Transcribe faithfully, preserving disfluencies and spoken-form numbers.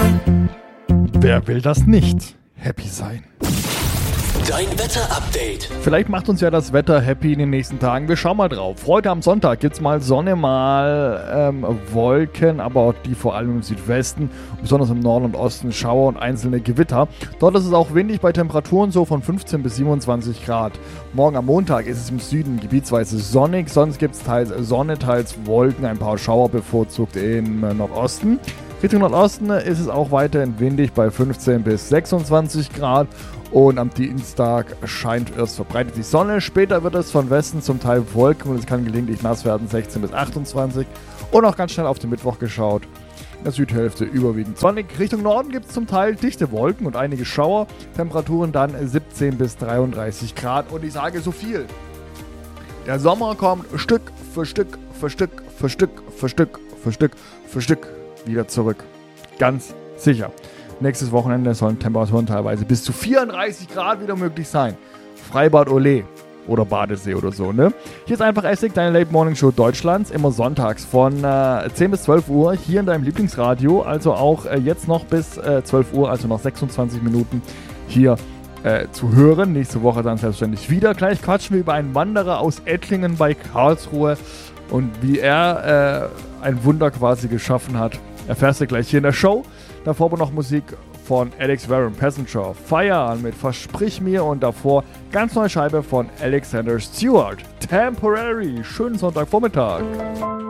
Wer will das nicht? Happy sein. Dein Wetter-Update. Vielleicht macht uns ja das Wetter happy in den nächsten Tagen. Wir schauen mal drauf. Heute am Sonntag gibt es mal Sonne, mal ähm, Wolken, aber auch die vor allem im Südwesten, besonders im Norden und Osten Schauer und einzelne Gewitter. Dort ist es auch windig bei Temperaturen so von fünfzehn bis siebenundzwanzig Grad. Morgen am Montag ist es im Süden gebietsweise sonnig, sonst gibt es teils Sonne, teils Wolken, ein paar Schauer bevorzugt im äh, Nordosten. Richtung Nordosten ist es auch weiterhin windig bei fünfzehn bis sechsundzwanzig Grad. Und am Dienstag scheint erst verbreitet die Sonne. Später wird es von Westen zum Teil Wolken und es kann gelegentlich nass werden, sechzehn bis achtundzwanzig. Und auch ganz schnell auf den Mittwoch geschaut. In der Südhälfte überwiegend sonnig. Richtung Norden gibt es zum Teil dichte Wolken und einige Schauer. Temperaturen dann siebzehn bis dreiunddreißig Grad. Und ich sage so viel. Der Sommer kommt Stück für Stück für Stück für Stück für Stück für Stück für Stück wieder zurück. Ganz sicher. Nächstes Wochenende sollen Temperaturen teilweise bis zu vierunddreißig Grad wieder möglich sein. Freibad Ole oder Badesee oder so, ne? Hier ist einfach Essig, deine Late Morning Show Deutschlands, immer sonntags von äh, zehn bis zwölf Uhr hier in deinem Lieblingsradio, also auch äh, jetzt noch bis äh, zwölf Uhr, also noch sechsundzwanzig Minuten hier äh, zu hören. Nächste Woche dann selbstverständlich wieder. Gleich quatschen wir über einen Wanderer aus Ettlingen bei Karlsruhe und wie er äh, ein Wunder quasi geschaffen hat. Erfährst du gleich hier in der Show. Davor aber noch Musik von Alex Warren, Passenger, Fire an mit Versprich mir und davor ganz neue Scheibe von Alexander Stewart, Temporary. Schönen Sonntagvormittag.